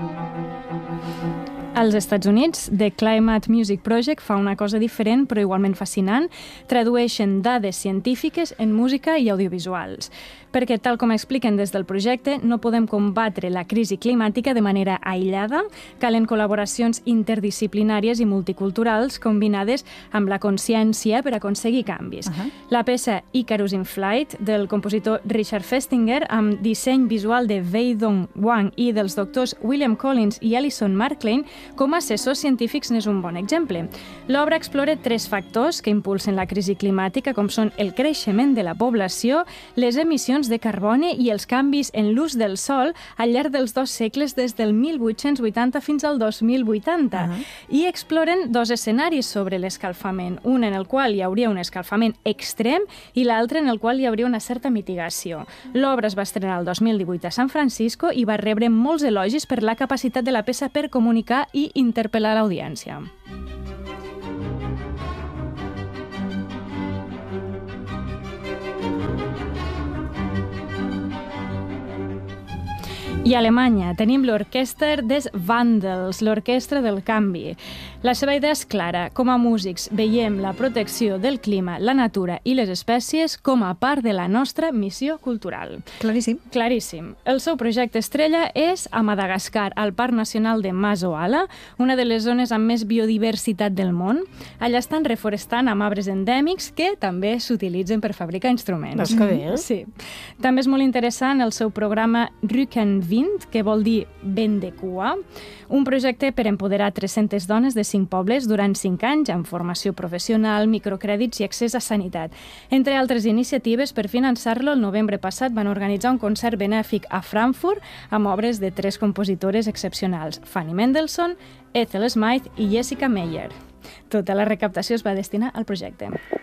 Als Estats Units, The Climate Music Project fa una cosa diferent però igualment fascinant. Tradueixen dades científiques en música i audiovisuals. Perquè, tal com expliquen des del projecte, no podem combatre la crisi climàtica de manera aïllada. Calen col·laboracions interdisciplinàries i multiculturals combinades amb la consciència per aconseguir canvis. La peça Icarus in Flight, del compositor Richard Festinger, amb disseny visual de Wei Dong Wang i dels doctors William Collins i Alison Marklein, com a assessors científics n'és un bon exemple. L'obra explora 3 factors que impulsen la crisi climàtica, com són el creixement de la població, les emissions de carboni i els canvis en l'ús del sòl al llarg dels 2 segles des del 1880 fins al 2080. I exploren 2 escenaris sobre l'escalfament, un en el qual hi hauria un escalfament extrem i l'altre en el qual hi hauria una certa mitigació. L'obra es va estrenar el 2018 a San Francisco i va rebre molts elogis per la capacitat de la peça per comunicar i interpel·lar l'audiència. I a Alemanya tenim l'Orchester des Wandels, l'Orquestra del Canvi. La seva idea és clara. Com a músics veiem la protecció del clima, la natura i les espècies com a part de la nostra missió cultural. Claríssim. Claríssim. El seu projecte estrella és a Madagascar, al Parc Nacional de Mazoala, una de les zones amb més biodiversitat del món. Allà estan reforestant amb arbres endèmics que també s'utilitzen per fabricar instruments. Veus que bé, eh? Sí. També és molt interessant el seu programa Rückenwind, que vol dir vent de cua, un projecte per empoderar 300 dones de 5 pobles durant 5 anys amb formació professional, microcrèdits i accés a sanitat. Entre altres iniciatives, per finançar-lo, el novembre passat van organitzar un concert benèfic a Frankfurt amb obres de 3 compositores excepcionals, Fanny Mendelssohn, Ethel Smythe i Jessica Meyer. Tota la recaptació es va destinar al projecte.